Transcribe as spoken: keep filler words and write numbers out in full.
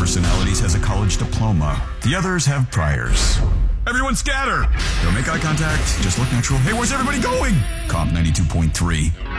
personalities has a college diploma. The others have priors. Everyone scatter! Don't make eye contact. Just look natural. Hey, where's everybody going? Comp ninety-two point three.